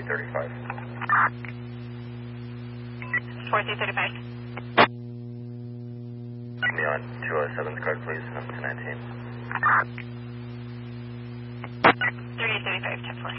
4335. 4335. Me on 207's card, please, 219. 3835, 10-4.